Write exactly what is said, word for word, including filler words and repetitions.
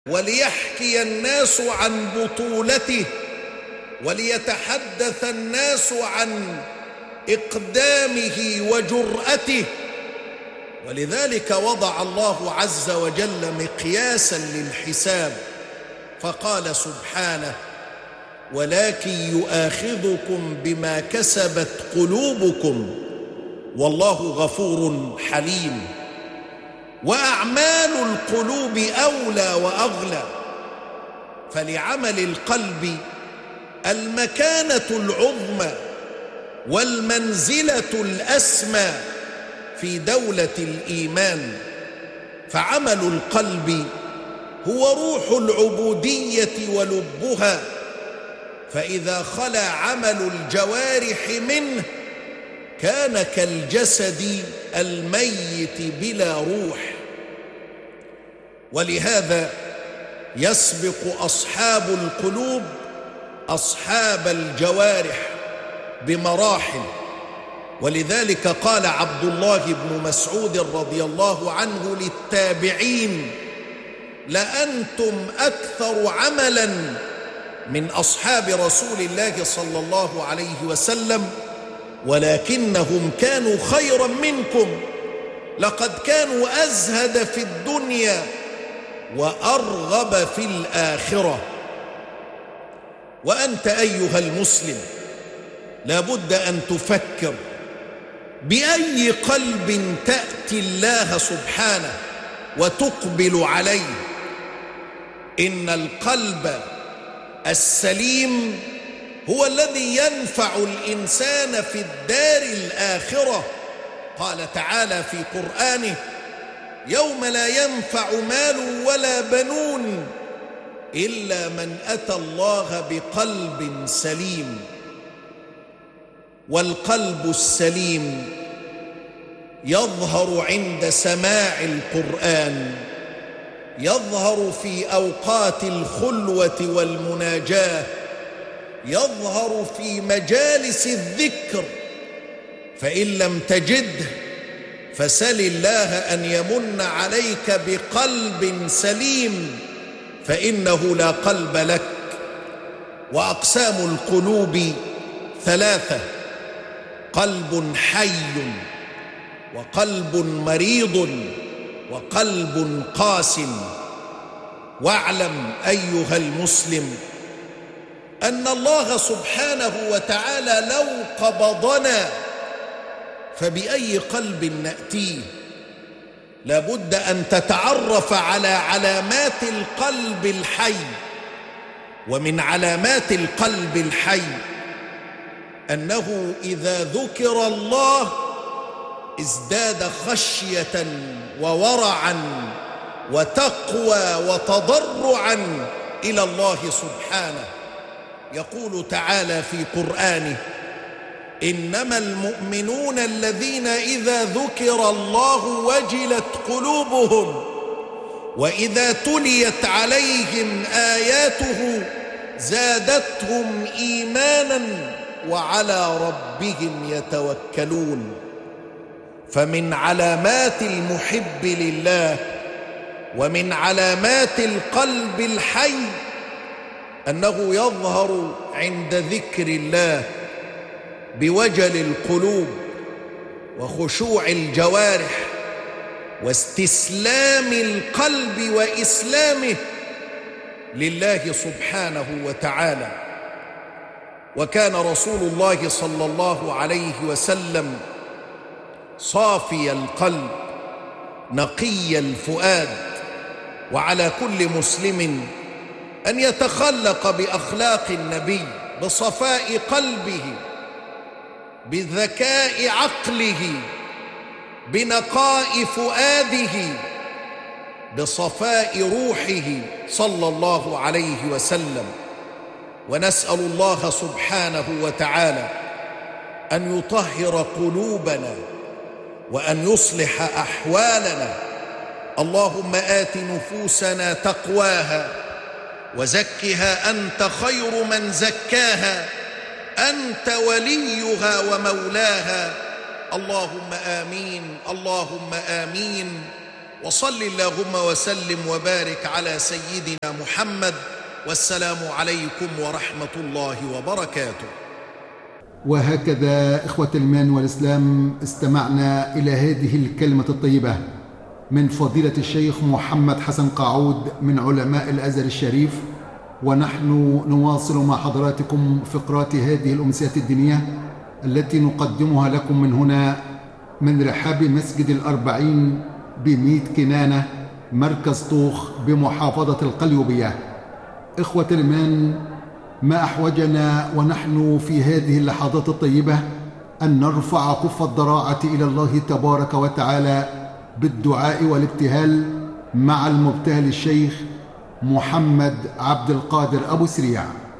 وليحكي الناس عن بطولته، وليتحدث الناس عن إقدامه وجرأته. ولذلك وضع الله عز وجل مقياسا للحساب فقال سبحانه: ولكن يؤاخذكم بما كسبت قلوبكم والله غفور حليم. وأعمال القلوب أولى وأغلى، فلعمل القلب المكانة العظمى والمنزلة الأسمى في دولة الإيمان، فعمل القلب هو روح العبودية ولبها، فإذا خلا عمل الجوارح منه كان كالجسد الميت بلا روح. ولهذا يسبق أصحاب القلوب أصحاب الجوارح بمراحل. ولذلك قال عبد الله بن مسعود رضي الله عنه للتابعين: لأنتم أكثر عملا من أصحاب رسول الله صلى الله عليه وسلم، ولكنهم كانوا خيرا منكم، لقد كانوا أزهد في الدنيا وأرغب في الآخرة. وأنت أيها المسلم لابد أن تفكر بأي قلب تأتي الله سبحانه وتقبل عليه. إن القلب السليم هو الذي ينفع الإنسان في الدار الآخرة. قال تعالى في قرآنه: يوم لا ينفع مال ولا بنون إلا من أتى الله بقلب سليم. والقلب السليم يظهر عند سماع القرآن، يظهر في أوقات الخلوة والمناجاة، يظهر في مجالس الذكر. فإن لم تجده فسل الله أن يمن عليك بقلب سليم، فإنه لا قلب لك. وأقسام القلوب ثلاثة: قلب حي، وقلب مريض، وقلب قاس. واعلم أيها المسلم أن الله سبحانه وتعالى لو قبضنا فبأي قلب نأتيه؟ لابد أن تتعرف على علامات القلب الحي. ومن علامات القلب الحي أنه إذا ذكر الله ازداد خشية وورعا وتقوى وتضرعا إلى الله سبحانه. يقول تعالى في قرآنه: إنما المؤمنون الذين إذا ذكر الله وجلت قلوبهم وإذا تليت عليهم آياته زادتهم إيمانا وعلى ربهم يتوكلون. فمن علامات المحب لله ومن علامات القلب الحي أنه يظهر عند ذكر الله بوجل القلوب وخشوع الجوارح واستسلام القلب وإسلامه لله سبحانه وتعالى. وكان رسول الله صلى الله عليه وسلم صافي القلب نقي الفؤاد. وعلى كل مسلم أن يتخلق بأخلاق النبي، بصفاء قلبه، بذكاء عقله، بنقاء فؤاده، بصفاء روحه صلى الله عليه وسلم. ونسأل الله سبحانه وتعالى أن يطهر قلوبنا وأن يصلح أحوالنا. اللهم آت نفوسنا تقواها وزكها أنت خير من زكاها، أنت وليها ومولاها. اللهم آمين، اللهم آمين. وصل اللهم وسلم وبارك على سيدنا محمد، والسلام عليكم ورحمة الله وبركاته. وهكذا إخوة الإيمان والإسلام استمعنا إلى هذه الكلمة الطيبة من فضيلة الشيخ محمد حسن قاعود من علماء الأزهر الشريف، ونحن نواصل مع حضراتكم فقرات هذه الأمسية الدينية التي نقدمها لكم من هنا من رحاب مسجد الأربعين بميت كنانة مركز طوخ بمحافظة القليوبية. إخوة الإيمان، ما أحوجنا ونحن في هذه اللحظات الطيبة أن نرفع كف الضراعة إلى الله تبارك وتعالى بالدعاء والابتهال مع المبتهل الشيخ محمد عبد القادر أبو سريع.